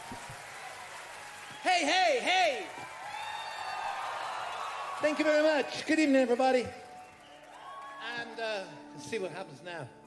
Hey, hey, hey! Thank you very much. Good evening, everybody. And let's see what happens now.